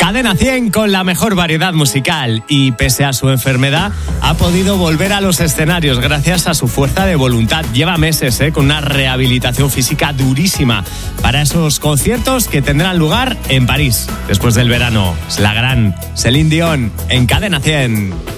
Cadena 100 con la mejor variedad musical y pese a su enfermedad ha podido volver a los escenarios gracias a su fuerza de voluntad. Lleva meses con una rehabilitación física durísima para esos conciertos que tendrán lugar en París después del verano. Es la gran Celine Dion en Cadena 100.